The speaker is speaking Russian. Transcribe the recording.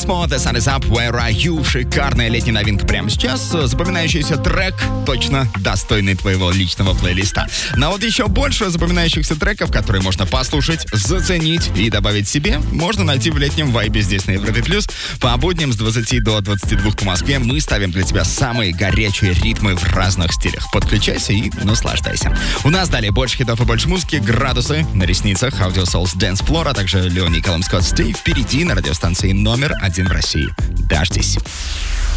Nismo, The Sun Is Up, Where Are You? Шикарная летняя новинка прямо сейчас. Запоминающийся трек, точно достойный твоего личного плейлиста. Но вот еще больше запоминающихся треков, которые можно послушать, заценить и добавить себе, можно найти в летнем вайбе здесь на Европе+. По будням с 20 до 22 по Москве мы ставим для тебя самые горячие ритмы в разных стилях. Подключайся и наслаждайся. У нас далее больше хитов и больше музыки, градусы на ресницах, Audio Souls Dance Floor, а также Леони Колом Скотт Stay впереди на радиостанции номер 1 в России. Дождись.